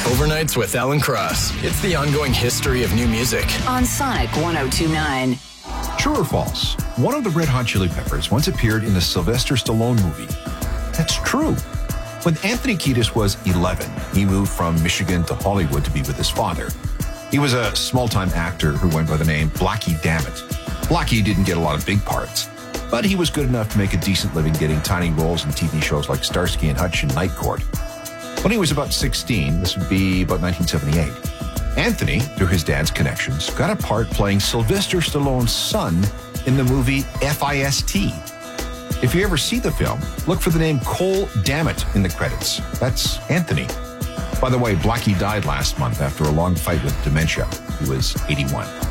Overnights with Alan Cross. It's the ongoing history of new music. On Sonic 102.9. True or false? One of the Red Hot Chili Peppers once appeared in the Sylvester Stallone movie. That's true. When Anthony Kiedis was 11, he moved from Michigan to Hollywood to be with his father. He was a small-time actor who went by the name Blackie Dammit. Blackie didn't get a lot of big parts, but he was good enough to make a decent living getting tiny roles in TV shows like Starsky and Hutch and Night Court. When he was about 16, this would be about 1978, Anthony, through his dad's connections, got a part playing Sylvester Stallone's son in the movie FIST. If you ever see the film, look for the name Cole Dammit in the credits. That's Anthony. By the way, Blackie died last month after a long fight with dementia. He was 81.